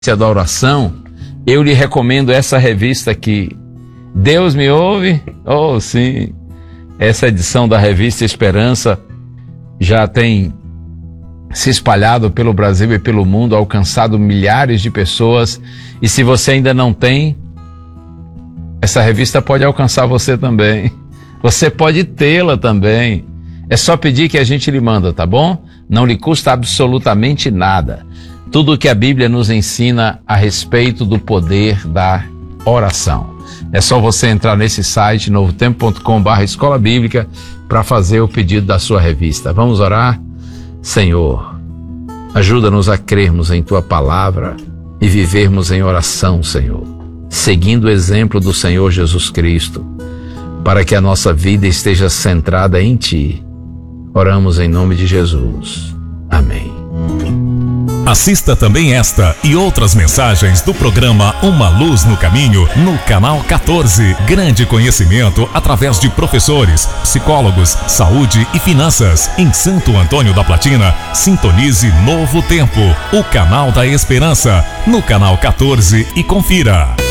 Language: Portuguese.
da oração, eu lhe recomendo essa revista aqui. Deus me ouve? Oh, sim. Essa edição da revista Esperança já tem se espalhado pelo Brasil e pelo mundo, alcançado milhares de pessoas. E se você ainda não tem, essa revista pode alcançar você também. Você pode tê-la também. É só pedir que a gente lhe manda, tá bom? Não lhe custa absolutamente nada. Tudo o que a Bíblia nos ensina a respeito do poder da oração. É só você entrar nesse site, novotempo.com/escola bíblica, para fazer o pedido da sua revista. Vamos orar? Senhor, ajuda-nos a crermos em Tua palavra e vivermos em oração, Senhor, seguindo o exemplo do Senhor Jesus Cristo, para que a nossa vida esteja centrada em Ti. Oramos em nome de Jesus. Amém. Assista também esta e outras mensagens do programa Uma Luz no Caminho no canal 14. Grande conhecimento através de professores, psicólogos, saúde e finanças. Em Santo Antônio da Platina, sintonize Novo Tempo, o canal da esperança, no canal 14 e confira.